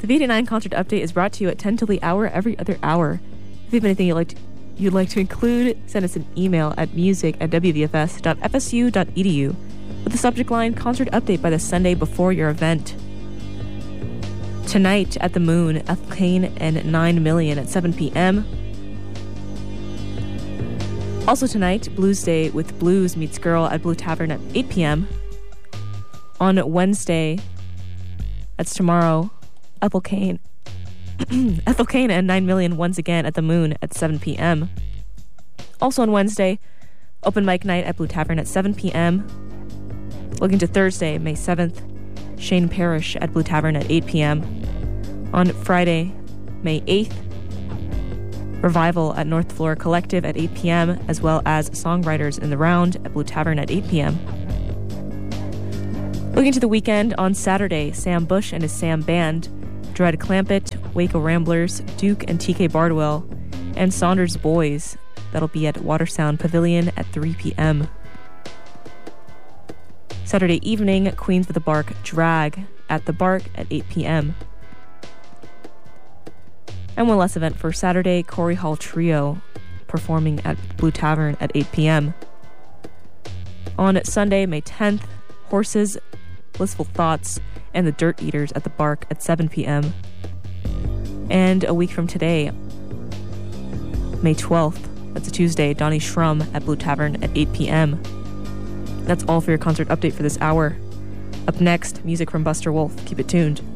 B89 Concert Update is brought to you at 10 till the hour every other hour. If you have anything you'd like to include, send us an email at music@wvfs.fsu.edu with the subject line Concert Update by the Sunday before your event. Tonight at the Moon, Ethel Cain and 9 Million at 7 p.m. Also tonight, Blues Day with Blues Meets Girl at Blue Tavern at 8 p.m. On Wednesday, that's tomorrow, Ethel Cain and 9 Million once again at the Moon at 7 p.m. Also on Wednesday, open mic night at Blue Tavern at 7 p.m. Looking to Thursday, May 7th, Shane Parrish at Blue Tavern at 8 p.m. On Friday, May 8th, Revival at North Floor Collective at 8 p.m., as well as Songwriters in the Round at Blue Tavern at 8 p.m. Looking to the weekend, on Saturday, Sam Bush and his Sam Band, Dread Clampett, Waco Ramblers, Duke and TK Bardwell, and Saunders Boys. That'll be at Watersound Pavilion at 3 p.m. Saturday evening, Queens with the Bark Drag at the Bark at 8 p.m. And one last event for Saturday, Corey Hall Trio performing at Blue Tavern at 8 p.m. On Sunday, May 10th, Horses, Blissful Thoughts, and the Dirt Eaters at the Bark at 7 p.m. And a week from today, May 12th, that's a Tuesday, Donnie Shrum at Blue Tavern at 8 p.m. That's all for your concert update for this hour. Up next, music from Buster Wolf. Keep it tuned.